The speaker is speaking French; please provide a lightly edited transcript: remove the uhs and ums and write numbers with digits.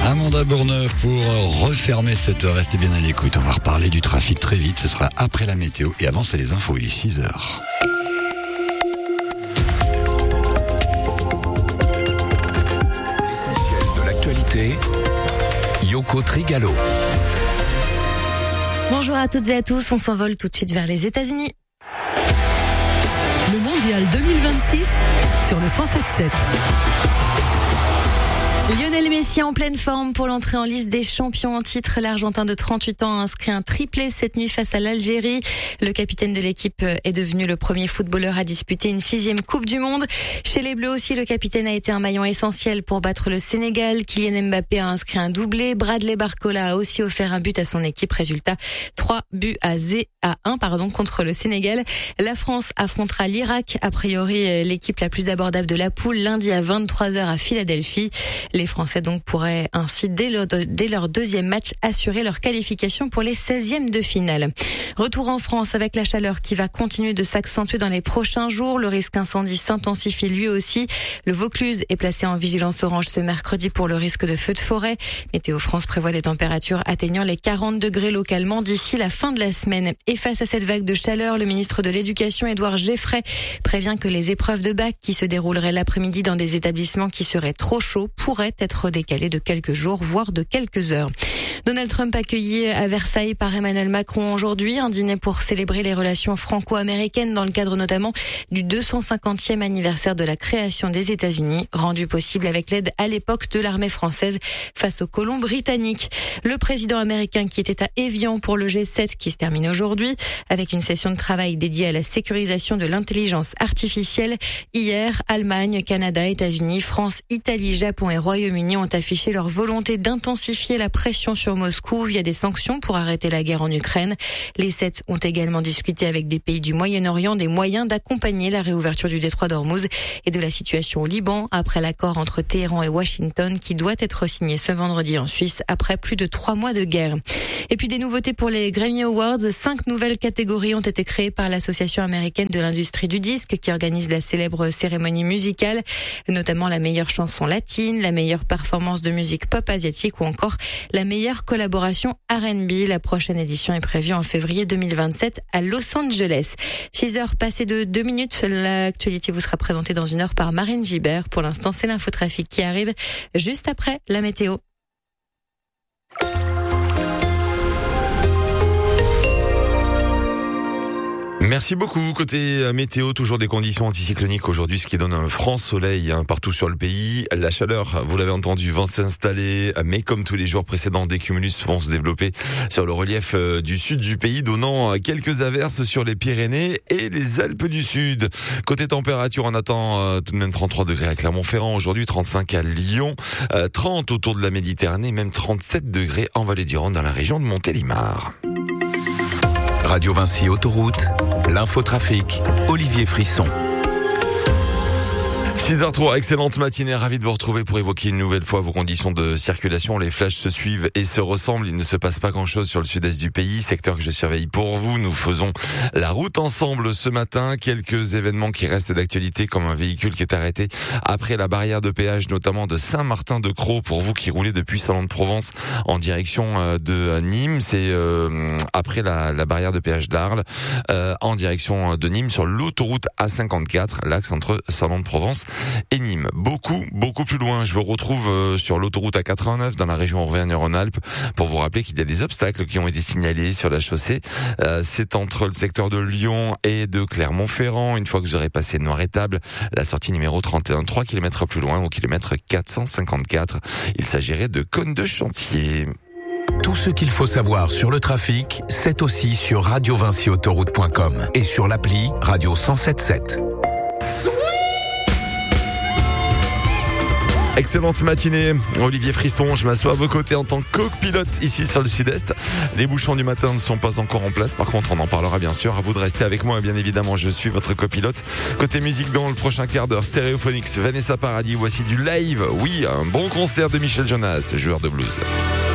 Amanda Bourneuf pour refermer cette heure. Restez bien à l'écoute. On va reparler du trafic très vite. Ce sera après la météo. Et avant, c'est les infos. Il est 6h. L'essentiel de l'actualité. Yoko Trigalo. Bonjour à toutes et à tous. On s'envole tout de suite vers les États-Unis. Le mondial 2026 sur le 107.7. Lionel Messi en pleine forme pour l'entrée en liste des champions en titre. L'Argentin de 38 ans a inscrit un triplé cette nuit face à l'Algérie. Le capitaine de l'équipe est devenu le premier footballeur à disputer une 6e Coupe du Monde. Chez les Bleus aussi, le capitaine a été un maillon essentiel pour battre le Sénégal. Kylian Mbappé a inscrit un doublé. Bradley Barcola a aussi offert un but à son équipe. Résultat, 3-1 contre le Sénégal. La France affrontera l'Irak. A priori, l'équipe la plus abordable de la poule lundi à 23h à Philadelphie. Les Français donc pourraient ainsi, dès leur deuxième match, assurer leur qualification pour les 16e de finale. Retour en France avec la chaleur qui va continuer de s'accentuer dans les prochains jours. Le risque incendie s'intensifie lui aussi. Le Vaucluse est placé en vigilance orange ce mercredi pour le risque de feux de forêt. Météo France prévoit des températures atteignant les 40 degrés localement d'ici la fin de la semaine. Et face à cette vague de chaleur, le ministre de l'Éducation, Édouard Geffray, prévient que les épreuves de bac qui se dérouleraient l'après-midi dans des établissements qui seraient trop chauds pourraient être décalé de quelques jours, voire de quelques heures. Donald Trump accueilli à Versailles par Emmanuel Macron aujourd'hui, un dîner pour célébrer les relations franco-américaines dans le cadre notamment du 250e anniversaire de la création des États-Unis, rendu possible avec l'aide à l'époque de l'armée française face aux colons britanniques. Le président américain qui était à Évian pour le G7 qui se termine aujourd'hui, avec une session de travail dédiée à la sécurisation de l'intelligence artificielle. Hier, Allemagne, Canada, États-Unis, France, Italie, Japon et Royaume-Uni ont affiché leur volonté d'intensifier la pression sur Moscou via des sanctions pour arrêter la guerre en Ukraine. Les 7 ont également discuté avec des pays du Moyen-Orient des moyens d'accompagner la réouverture du détroit d'Ormuz et de la situation au Liban après l'accord entre Téhéran et Washington qui doit être signé ce vendredi en Suisse après plus de 3 mois de guerre. Et puis des nouveautés pour les Grammy Awards. 5 nouvelles catégories ont été créées par l'Association américaine de l'industrie du disque qui organise la célèbre cérémonie musicale, notamment la meilleure chanson latine, la meilleure performance de musique pop asiatique ou encore la meilleure collaboration R&B. La prochaine édition est prévue en février 2027 à Los Angeles. 6h passées de 2 minutes. L'actualité vous sera présentée dans 1 heure par Marine Gibert. Pour l'instant, c'est l'infotrafic qui arrive juste après la météo. Merci beaucoup. Côté météo, toujours des conditions anticycloniques aujourd'hui, ce qui donne un franc soleil partout sur le pays. La chaleur, vous l'avez entendu, va s'installer, mais comme tous les jours précédents, des cumulus vont se développer sur le relief du sud du pays, donnant quelques averses sur les Pyrénées et les Alpes du Sud. Côté température, on attend tout de même 33 degrés à Clermont-Ferrand aujourd'hui, 35 à Lyon, 30 autour de la Méditerranée, même 37 degrés en Vallée du Rhône dans la région de Montélimar. Radio Vinci Autoroute, l'infotrafic, Olivier Frisson. 6h03, excellente matinée, ravi de vous retrouver pour évoquer une nouvelle fois vos conditions de circulation. Les flashs se suivent et se ressemblent, il ne se passe pas grand-chose sur le sud-est du pays, secteur que je surveille pour vous. Nous faisons la route ensemble ce matin, quelques événements qui restent d'actualité comme un véhicule qui est arrêté après la barrière de péage, notamment de Saint-Martin-de-Crau, pour vous qui roulez depuis Salon-de-Provence en direction de Nîmes. C'est après la barrière de péage d'Arles, en direction de Nîmes sur l'autoroute A54, l'axe entre Salon-de-Provence et Nîmes. Beaucoup plus loin, je vous retrouve sur l'autoroute A89 dans la région Auvergne-Rhône-Alpes pour vous rappeler qu'il y a des obstacles qui ont été signalés sur la chaussée. C'est entre le secteur de Lyon et de Clermont-Ferrand. Une fois que vous aurez passé Noiretable, la sortie numéro 31, 3 km plus loin, au kilomètre 454. Il s'agirait de cône de chantier. Tout ce qu'il faut savoir sur le trafic, c'est aussi sur radiovinciautoroute.com et sur l'appli Radio 107.7. Excellente matinée, Olivier Frisson, je m'assois à vos côtés en tant que copilote ici sur le sud-est. Les bouchons du matin ne sont pas encore en place, par contre on en parlera bien sûr, à vous de rester avec moi, bien évidemment je suis votre copilote. Côté musique dans le prochain quart d'heure, Stereophonics, Vanessa Paradis, voici du live, oui, un bon concert de Michel Jonas, joueur de blues.